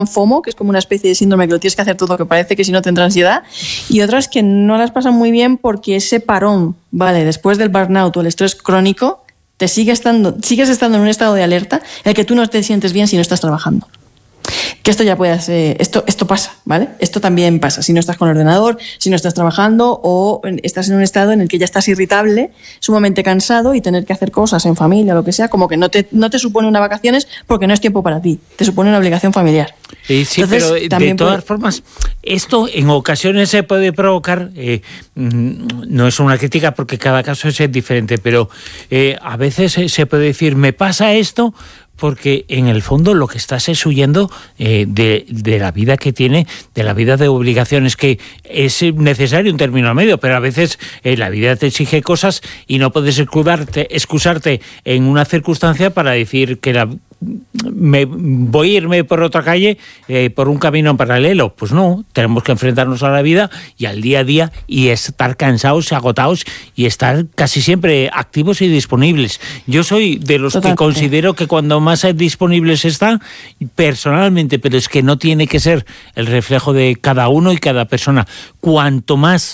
FOMO, que es como una especie de síndrome que lo tienes que hacer todo, que parece que si no tendrá ansiedad, y otras que no las pasan muy bien porque ese parón, ¿vale? Después del burnout o el estrés crónico, sigues estando en un estado de alerta en el que tú no te sientes bien si no estás trabajando. Que esto ya puede ser, esto pasa, ¿vale? Esto también pasa si no estás con el ordenador, si no estás trabajando o estás en un estado en el que ya estás irritable, sumamente cansado y tener que hacer cosas en familia o lo que sea, como que no te supone unas vacaciones porque no es tiempo para ti, te supone una obligación familiar. Sí, entonces, pero de todas formas, esto en ocasiones se puede provocar, no es una crítica porque cada caso es diferente, pero a veces se puede decir, me pasa esto porque en el fondo lo que estás es huyendo de la vida que tiene, de la vida de obligaciones, que es necesario un término medio, pero a veces la vida te exige cosas y no puedes excusarte en una circunstancia para decir que voy a irme por otra calle, por un camino en paralelo. Pues no, tenemos que enfrentarnos a la vida y al día a día y estar cansados, agotados y estar casi siempre activos y disponibles. Yo soy de los que considero que cuando más disponibles están, personalmente, pero es que no tiene que ser el reflejo de cada uno y cada persona. Cuanto más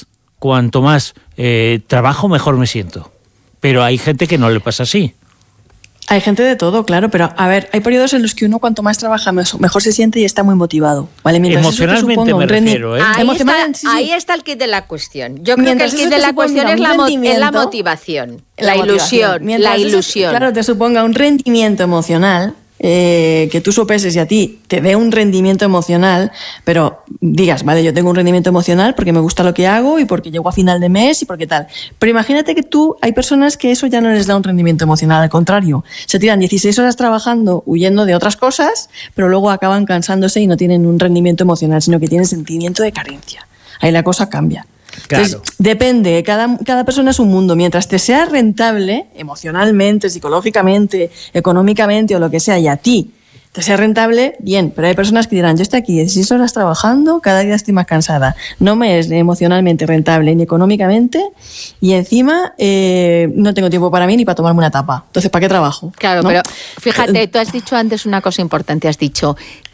trabajo, mejor me siento. Pero hay gente que no le pasa así. Hay gente de todo, claro, pero a ver, hay periodos en los que uno cuanto más trabaja mejor se siente y está muy motivado, ¿vale? Mientras emocionalmente me refiero, ¿eh? Ahí está el kit de la cuestión. Yo creo que el kit de la cuestión es la motivación, la ilusión. Claro, te suponga un rendimiento emocional, que tú sopeses y a ti te dé un rendimiento emocional, pero digas, vale, yo tengo un rendimiento emocional porque me gusta lo que hago y porque llego a final de mes y porque tal. Pero imagínate que hay personas que eso ya no les da un rendimiento emocional, al contrario, se tiran 16 horas trabajando, huyendo de otras cosas, pero luego acaban cansándose y no tienen un rendimiento emocional, sino que tienen sentimiento de carencia. Ahí la cosa cambia. Claro. Entonces, depende, cada persona es un mundo. Mientras te sea rentable, emocionalmente, psicológicamente, económicamente o lo que sea, y a ti te sea rentable, bien, pero hay personas que dirán, yo estoy aquí 16 horas trabajando, cada día estoy más cansada, no me es emocionalmente rentable ni económicamente y encima no tengo tiempo para mí ni para tomarme una tapa. Entonces, ¿para qué trabajo? Claro, ¿no? Pero fíjate, tú has dicho antes una cosa importante, has dicho,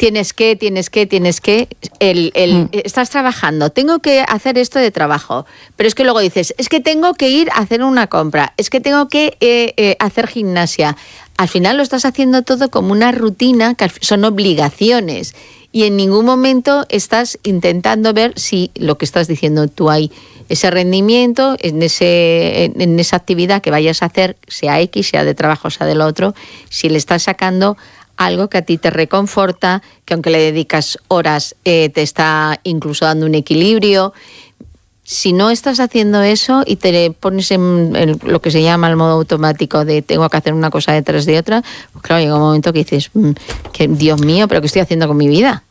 estás trabajando, tengo que hacer esto de trabajo, pero es que luego dices, es que tengo que ir a hacer una compra, es que tengo que hacer gimnasia. Al final lo estás haciendo todo como una rutina, que son obligaciones, y en ningún momento estás intentando ver si lo que estás diciendo tú hay ese rendimiento en esa actividad que vayas a hacer, sea X, sea de trabajo, sea del otro, si le estás sacando algo que a ti te reconforta, que aunque le dedicas horas te está incluso dando un equilibrio. Si no estás haciendo eso y te pones en lo que se llama el modo automático de tengo que hacer una cosa detrás de otra, pues claro, llega un momento que dices, que Dios mío, ¿pero qué estoy haciendo con mi vida?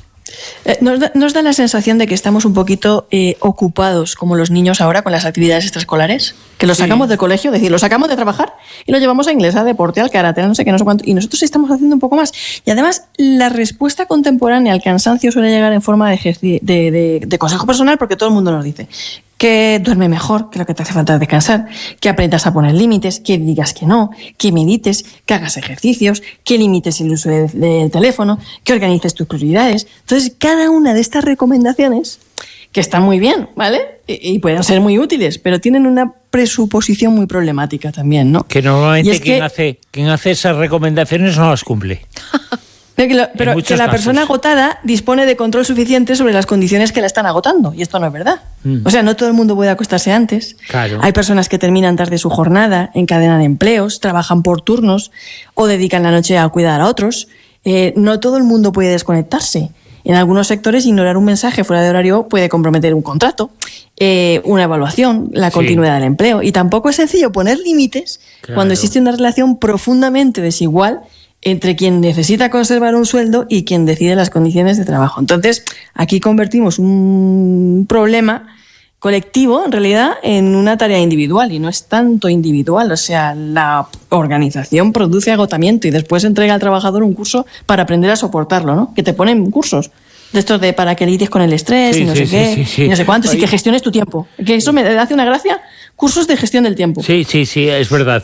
¿Nos da la sensación de que estamos un poquito ocupados, como los niños ahora, con las actividades extraescolares? Que los sacamos del colegio, es decir, los sacamos de trabajar y los llevamos a inglés, a deporte, al karate, a no sé qué, no sé cuánto, y nosotros estamos haciendo un poco más. Y además, la respuesta contemporánea al cansancio suele llegar en forma de consejo personal, porque todo el mundo nos dice que duerme mejor, que lo que te hace falta es descansar, que aprendas a poner límites, que digas que no, que medites, que hagas ejercicios, que limites el uso del teléfono, que organices tus prioridades. Entonces, cada una de estas recomendaciones, que están muy bien, ¿vale? Y pueden ser muy útiles, pero tienen una presuposición muy problemática también, ¿no? Que normalmente quien hace esas recomendaciones no las cumple. Pero que la persona agotada dispone de control suficiente sobre las condiciones que la están agotando, y esto no es verdad. O sea, no todo el mundo puede acostarse antes. Claro. Hay personas que terminan tarde su jornada, encadenan empleos, trabajan por turnos o dedican la noche a cuidar a otros. No todo el mundo puede desconectarse. En algunos sectores, ignorar un mensaje fuera de horario puede comprometer un contrato, una evaluación, la continuidad del empleo. Y tampoco es sencillo poner límites cuando existe una relación profundamente desigual entre quien necesita conservar un sueldo y quien decide las condiciones de trabajo. Entonces, aquí convertimos un problema colectivo, en realidad, en una tarea individual, y no es tanto individual. O sea, la organización produce agotamiento y después entrega al trabajador un curso para aprender a soportarlo, ¿no? Que te ponen cursos de estos de para que lidies con el estrés y no sé qué, y no sé cuántos, y que gestiones tu tiempo. Que eso me hace una gracia. Cursos de gestión del tiempo. Sí, es verdad.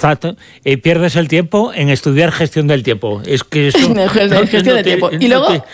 Pierdes el tiempo en estudiar gestión del tiempo. Es que eso gestión del tiempo. Y luego